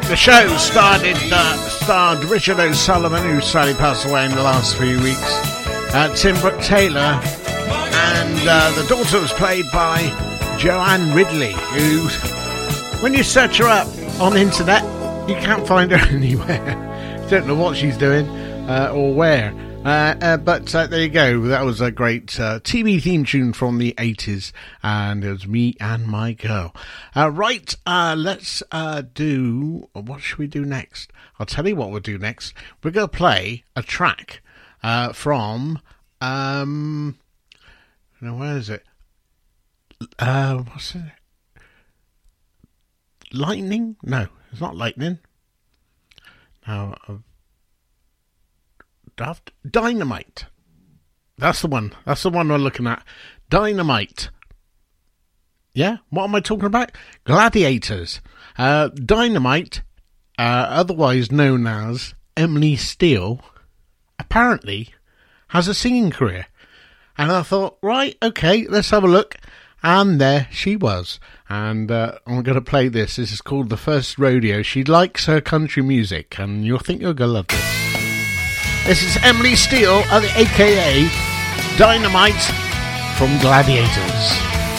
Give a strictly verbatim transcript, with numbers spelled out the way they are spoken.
The show started, uh, starred Richard O'Sullivan, who sadly passed away in the last few weeks, uh, Tim Brooke Taylor, and uh, the daughter was played by Joanne Ridley, who, when you search her up on the internet, you can't find her anywhere. You don't know what she's doing uh, or where. Uh, uh, but uh, there you go. That was a great uh, T V theme tune from the eighties, and it was Me and My Girl. Uh, right, uh, let's uh, do... What should we do next? I'll tell you what we'll do next. We're going to play a track uh, from... Um, now, where is it? Uh, what's it? Lightning? No, it's not Lightning. No, uh, Daft Dynamite. That's the one. That's the one we're looking at. Dynamite. Yeah? What am I talking about? Gladiators. Uh, Dynamite, uh, otherwise known as Emily Steele, apparently has a singing career. And I thought, right, okay, let's have a look. And there she was. And uh, I'm going to play this. This is called The First Rodeo. She likes her country music, and you'll think you're going to love this. This is Emily Steele, a k a. Dynamite from Gladiators.